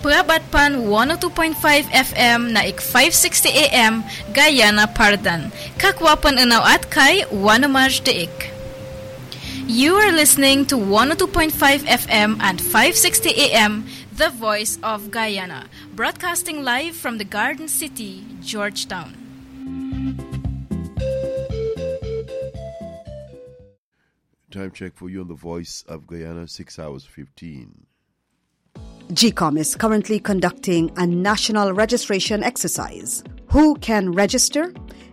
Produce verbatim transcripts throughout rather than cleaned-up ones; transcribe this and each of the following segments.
Purabat Pan one oh two point five F M na ik five sixty A M Guyana Pardan. Kakwapan unaw at kay Wanamaj Deik. You are listening to one oh two point five F M and five sixty A M, the voice of Guyana, broadcasting live from the Garden City, Georgetown. Time check for you on the voice of Guyana, six hours fifteen. G COM is currently conducting a national registration exercise. Who can register?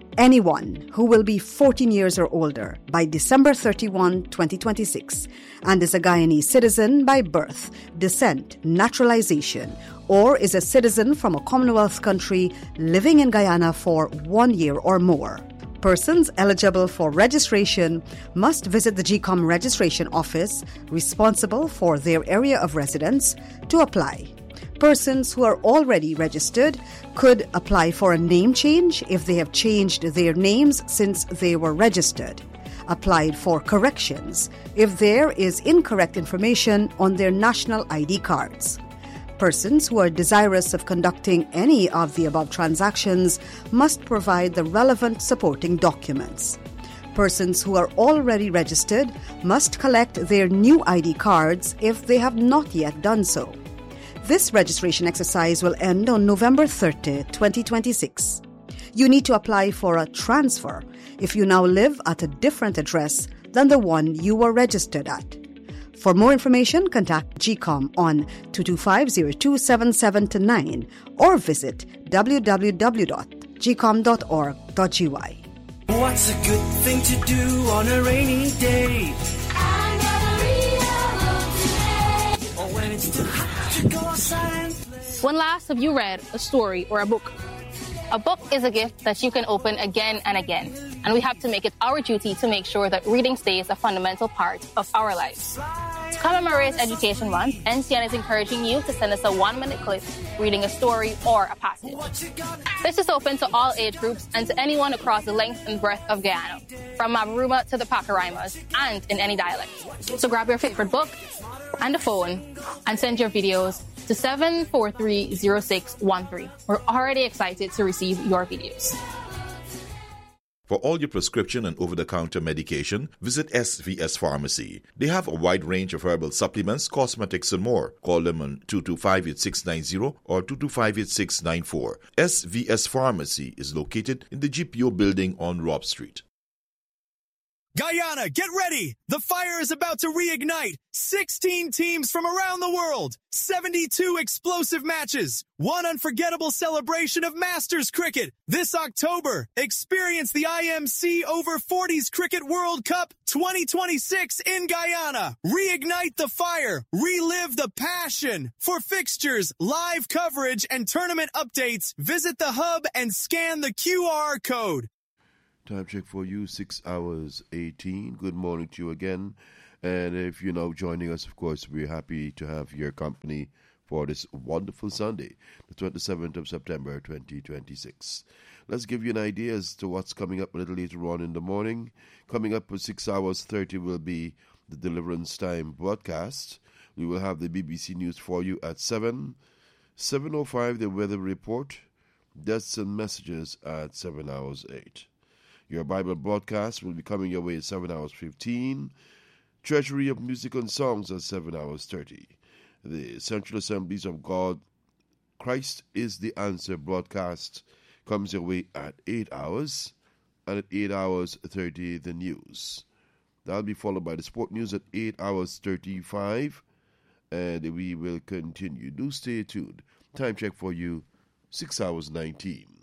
Anyone who will be fourteen years or older by December thirty-first, twenty twenty-six and is a Guyanese citizen by birth, descent, naturalization, or is a citizen from a Commonwealth country living in Guyana for one year or more. Persons eligible for registration must visit the G COM registration office responsible for their area of residence to apply. Persons who are already registered could apply for a name change if they have changed their names since they were registered. Applied for corrections if there is incorrect information on their national I D cards. Persons who are desirous of conducting any of the above transactions must provide the relevant supporting documents. Persons who are already registered must collect their new I D cards if they have not yet done so. This registration exercise will end on November thirtieth, twenty twenty-six. You need to apply for a transfer if you now live at a different address than the one you were registered at. For more information, contact G COM on two two five, zero two seven seven nine or visit w w w dot g com dot org dot g y. What's a good thing to do on a rainy day? I'm gonna read a book today. Or when it's too hot to go outside and play. When last have you read a story or a book? A book is a gift that you can open again and again, and we have to make it our duty to make sure that reading stays a fundamental part of our lives. To commemorate Education Month, N C N is encouraging you to send us a one-minute clip reading a story or a passage. This is open to all age groups and to anyone across the length and breadth of Guyana, from Mabaruma to the Pacaraimas, and in any dialect. So grab your favorite book and a phone and send your videos to seven four three zero six one three. We're already excited to receive your videos. For all your prescription and over-the-counter medication, visit S V S Pharmacy. They have a wide range of herbal supplements, cosmetics, and more. Call them on two two five, eight six nine zero or two two five, eight six nine four. S V S Pharmacy is located in the G P O building on Robb Street. Guyana, get ready! The fire is about to reignite. sixteen teams from around the world. seventy-two explosive matches. One unforgettable celebration of Masters cricket. This October, experience the I M C Over forties Cricket World Cup twenty twenty-six in Guyana. Reignite the fire. Relive the passion. For fixtures, live coverage, and tournament updates, visit the hub and scan the Q R code. Time check for you, six hours eighteen. Good morning to you again. And if you're now joining us, of course, we're happy to have your company for this wonderful Sunday, the twenty-seventh of September, twenty twenty-six. Let's give you an idea as to what's coming up a little later on in the morning. Coming up at six hours thirty will be the Deliverance Time broadcast. We will have the B B C News for you at seven. seven oh five, the weather report. Deaths and messages at seven hours eight. Your Bible broadcast will be coming your way at seven hours fifteen. Treasury of Music and Songs at seven hours thirty. The Central Assemblies of God, Christ is the Answer broadcast comes your way at eight hours. And at eight hours thirty, the news. That'll be followed by the sport news at eight hours thirty-five. And we will continue. Do stay tuned. Time check for you, six hours nineteen.